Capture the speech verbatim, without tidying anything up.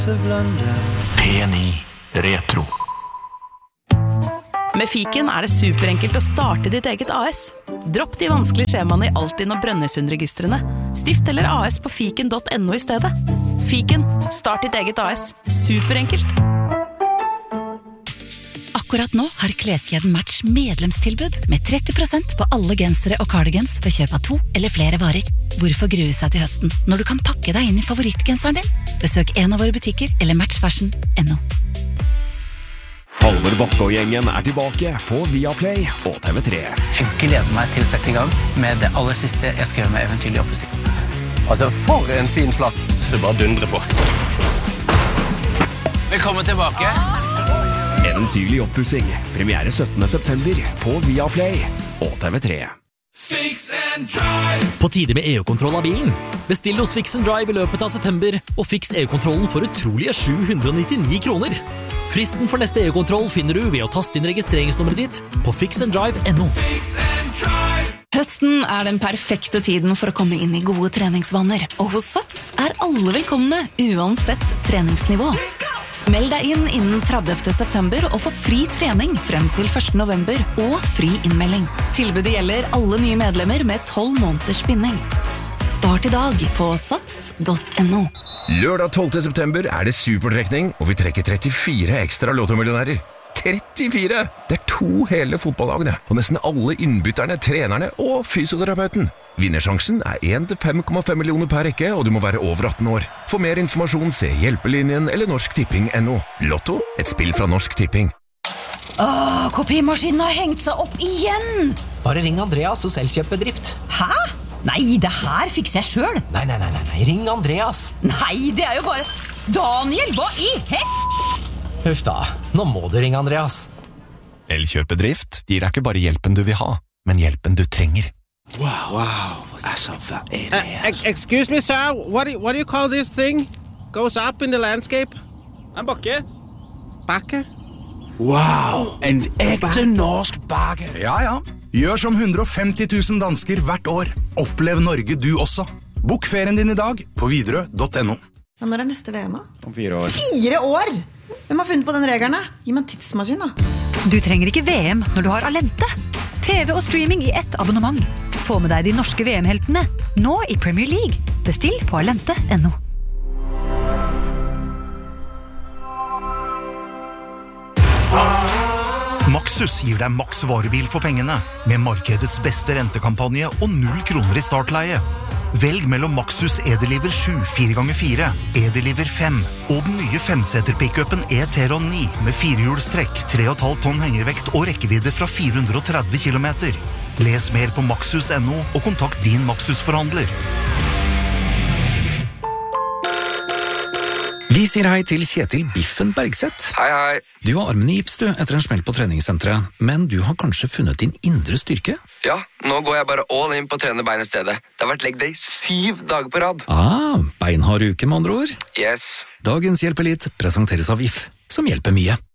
P ni Retro. Med Fiken er det superenkelt å starte ditt eget A S. Dropp de vanskelige skjemaene i Altinn og Brønnøysundregistrene. Stift eller A S på fiken punktum no i stedet. Fiken, start ditt eget A S. Superenkelt. Akkurat nå har Kleskjeden Match medlemstilbud med tretti prosent på alle gensere og cardigans ved kjøp av to eller flere varer. Hvorfor grue seg til høsten når du kan pakke deg inn i favorittgenseren din? Besøk en av våre butikker eller matchfashion punktum no. Halvor Bakke og gjengen er tilbake på Viaplay og T V tre. Jeg gleder meg til å sette i gang med det aller siste jeg skal gjøre med Eventyrlig oppussing. Altså, for en fin plass. Du bare dundrer på. Velkommen tilbake. Eventyrlig oppussing. Premiere syttende september på Viaplay og T V tre. Fix and Drive. På tide med E U-kontroll av bilen. Bestill hos Fix and Drive i løpet av september, og fiks E U-kontrollen for utrolige sju hundre og nittini kroner. Fristen for neste E U-kontroll finner du ved å taste inn registreringsnummeret ditt på fix and drive punktum no. Fix and Drive. Høsten er den perfekte tiden for å komme inn i gode treningsvaner, og hos Sats er alle velkomne, uansett treningsnivå. Meld deg inn innen tredivte september og få fri trening frem til første november og fri innmelding. Tilbudet gjelder alle nye medlemmer med tolv måneders binding. Start i dag på sats punktum no. Lørdag tolvte september er det supertrekning, og vi trekker trettifire ekstra lottomillionærer. trettifire! Det er to hele fotballagene, og nesten alle innbytterne, trenerne og fysioterapeuten. Vinnersjansen er én til fem komma fem millioner per rekke, og du må være over atten år. For mer informasjon, se Hjelpelinjen eller Norsk Tipping punktum no. Lotto, et spill fra Norsk Tipping. Åh, kopimaskinen har hengt seg opp igjen! Bare ring Andreas hos Elkjøp-bedrift. Hæ? Nei, det her fikser jeg selv. Nei, nei, nei, nei, nei, ring Andreas. Nei, det er jo bare... Daniel, hva i hel... Huff da, nå må du ringe Andreas. Elkjøp-bedrift gir deg ikke bare hjelpen du vil ha, men hjelpen du trenger. Wow, wow. Altså, hva er det her? Uh, excuse me, sir. What do, you, what do you call this thing? Goes up in the landscape? En bakke. Bakke? Wow, en ekte norsk bakke. Ja, ja. Gjør som hundre og femti tusen dansker hvert år. Opplev Norge du også. Bok ferien din i dag på widerøe punktum no. Ja, når er neste V M? Om fire år. Fire år? Hvem har funnet på den regelen? Gi meg en tidsmaskin da. Du trenger ikke V M når du har Alente. T V og streaming i ett abonnement. Få med deg de norske V M-heltene, nå i Premier League. Bestill på alente punktum no. Maxus gir deg maks varebil for pengene, med markedets beste rentekampanje og null kroner i startleie. Velg mellom Maxus E-Deliver sju fire ganger fire, E-Deliver fem og den nye femseter-pickupen E-Teron ni med firehjulstrekk, tre komma fem tonn hengervekt og rekkevidde fra fire hundre og tretti kilometer. Les mer på maxus punktum no og kontakt din Maxus-forhandler. Vi sier hei til Kjetil Biffen Bergseth. Hei, hei. Du har armen i gips du, etter en smell på treningssenteret, men du har kanskje funnet din indre styrke? Ja, nå går jeg bare all in på å trene bein i stedet. Det har vært leg day syv dager på rad. Ah, beinhard uke med andre ord. Yes. Dagens Hjelp Elite presenteres av V I F, som hjelper mye.